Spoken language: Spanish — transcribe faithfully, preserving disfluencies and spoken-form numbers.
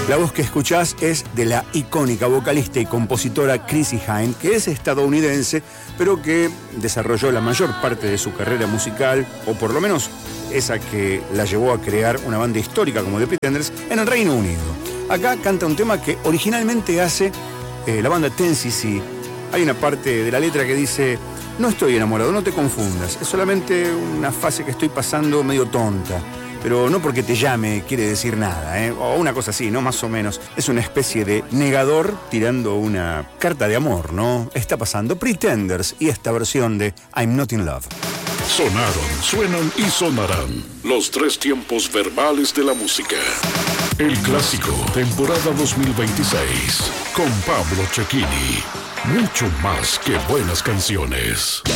La voz que escuchás es de la icónica vocalista y compositora Chrissie Hynde, que es estadounidense, pero que desarrolló la mayor parte de su carrera musical, o por lo menos esa que la llevó a crear una banda histórica como The Pretenders, en el Reino Unido. Acá canta un tema que originalmente hace eh, la banda Ten C C. Hay una parte de la letra que dice: no estoy enamorado, no te confundas, es solamente una fase que estoy pasando medio tonta. Pero no porque te llame quiere decir nada, ¿eh? O una cosa así, ¿no? Más o menos. Es una especie de negador tirando una carta de amor, ¿no? Está pasando Pretenders y esta versión de I'm Not in Love. Sonaron, suenan y sonarán los tres tiempos verbales de la música. El clásico, temporada dos mil veintiséis, con Pablo Cecchini. Mucho más que buenas canciones.